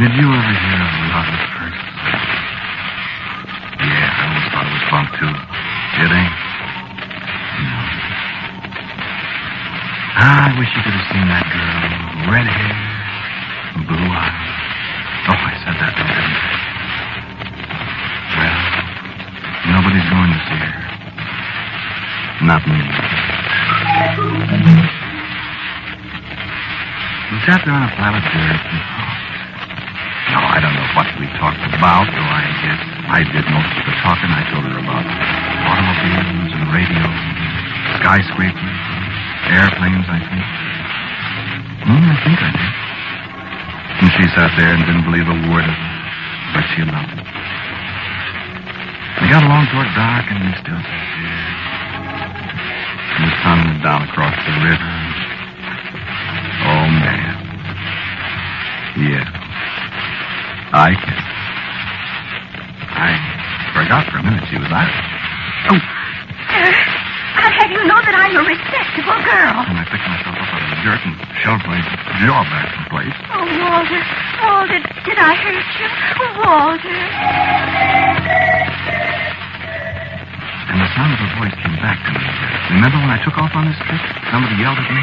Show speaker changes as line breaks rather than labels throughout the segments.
Did you ever hear of love at first sight? Yeah, I always thought it was bunk, too. It ain't. No. I wish you could have seen that girl. Red hair, blue eyes. Oh, I said that, didn't I? Well, nobody's going to see her. Not me. We sat there on a pile of dirt and talked. No, I don't know what we talked about, though I guess I did most of the talking. I told her about automobiles and radios, skyscrapers, airplanes, I think. I think I did. And she sat there and didn't believe a word of it, but she loved it. We got along toward dark, and we still sat there. And the sun went down across the river. Oh, man. Yeah. I forgot for a minute she was Irish.
Oh. Sir, I'll have you know that I'm a respectable girl.
And I picked myself up out of the dirt and shoved my jaw back in place.
Oh, Walter. Walter, did I hurt you? Walter.
And the sound of her voice came back to me. Remember when I took off on this trip? Somebody yelled at me.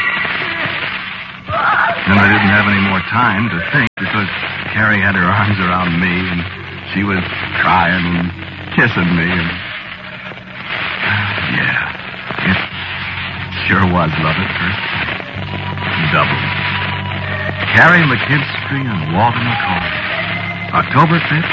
And I didn't have any more time to think because Carrie had her arms around me and she was crying and kissing me. And yeah, it sure was love at first sight. Double. Carrie McKinstry and Walter McCall. October 5th,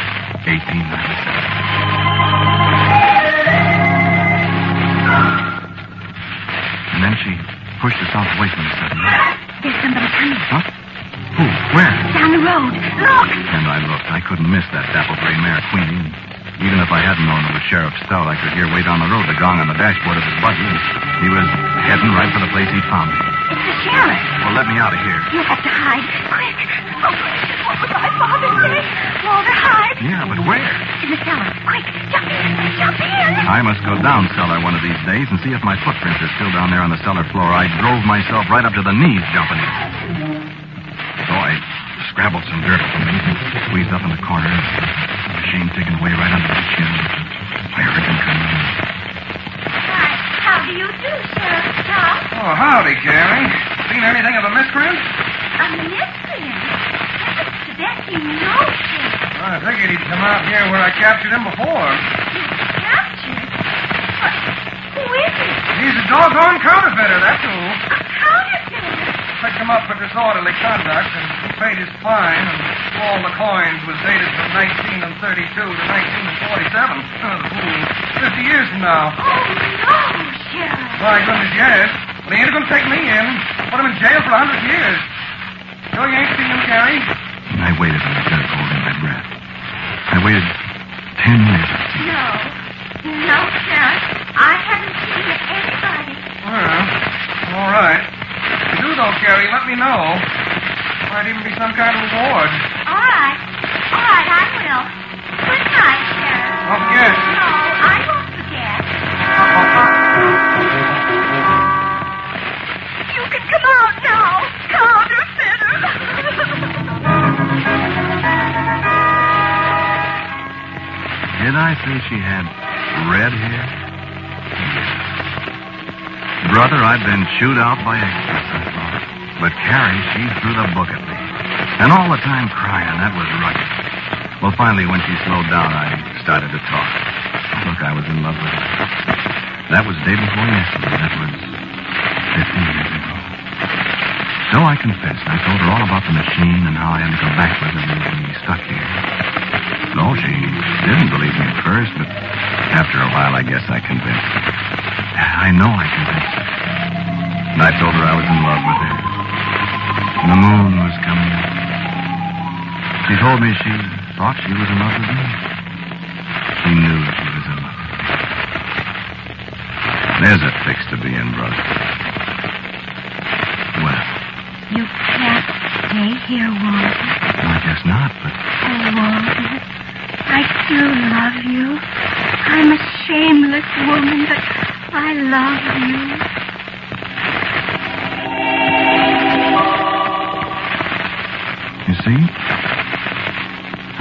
1897. And then she pushed herself away from me suddenly.
There's somebody coming.
Huh? Who? Where?
Down the road. Look!
And I looked. I couldn't miss that dapple gray mare, Queenie. Even if I hadn't known it was Sheriff Stout, I could hear way down the road the gong on the dashboard of his buggy. He was heading right for the place he'd found me.
It's the sheriff.
Well, let me out of here.
You have to hide. Quick. Oh, what would my father say? Walter, hide.
Yeah, but where?
In the cellar. Quick, jump in. Jump in.
I must go down cellar one of these days and see if my footprints are still down there on the cellar floor. I drove myself right up to the knees jumping in. So I scrabbled some dirt from me and squeezed up in the corner. The machine taken away right under the chin. I heard him coming in.
Why, how do you do, Sheriff Stout?
Oh, howdy, Carrie. Seen anything of a miscreant?
A miscreant? Mr. Bessie, no, Sheriff.
I figured he'd come out here where I captured him before.
Captured? But who is he?
He's a doggone counterfeiter, that's who.
A counterfeiter?
Picked him up for disorderly conduct, and he paid his fine, and all the coins was dated from 1932 to 1947. Oh, 50 years from now.
Oh, no, Sheriff.
My goodness, yes. But he ain't going to take me in. Put him in jail for 100 years. Sure you ain't seen him, Carrie?
And I waited in the dirt, holding my breath. I waited 10 years.
No. No, Sheriff. I haven't seen anybody.
Well, all right. If you do, though, Carrie, let me know. Might even be some kind of reward.
All right. All right, I will. Good night, Sheriff.
Don't forget.
No, I won't forget. You can come out now, counterfeiter.
Did I say she had red hair? Brother, I've been chewed out by extras, I thought. But Carrie, she threw the book at me. And all the time crying, that was rugged. Well, finally, when she slowed down, I started to talk. Look, I was in love with her. That was day before yesterday. That was 15 years ago. So I confessed. I told her all about the machine and how I had to come back with her and be stuck here. No, she didn't believe me at first, but after a while, I guess I convinced her. I know I convinced her. And I told her I was in love with her. And the moon was coming up. She told me she thought she was in love with me. She knew she was in love with me. There's a fix to be in, brother. Well.
You can't stay here, Walter.
I guess not, but...
Oh, Walter, I do love you. I'm a shameless woman, but I love you.
You see?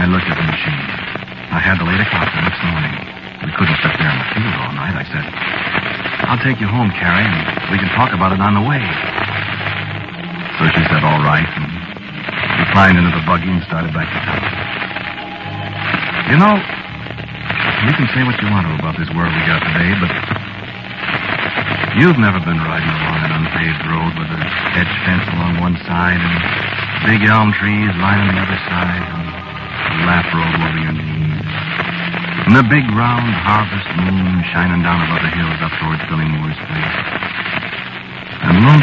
I looked at the machine. I had to lay the clock the next morning. We couldn't sit there in the field all night. I said, I'll take you home, Carrie, and we can talk about it on the way. So she said, all right, and we climbed into the buggy and started back to town. You know, you can say what you want to about this world we got today, but you've never been riding along an unpaved road with a hedge fence along one side and big elm trees lining the other side and a lap robe over your knees. And the big round harvest moon shining down above the hills up towards Billy Moore's place. And lonesome